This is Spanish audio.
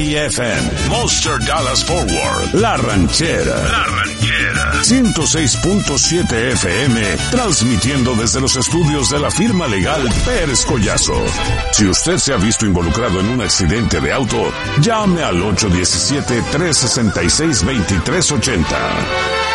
FM, Monster Dallas Forward, La Ranchera, 106.7 FM, transmitiendo desde los estudios de la firma legal Pérez Collazo. Si usted se ha visto involucrado en un accidente de auto, llame al 817-366-2380.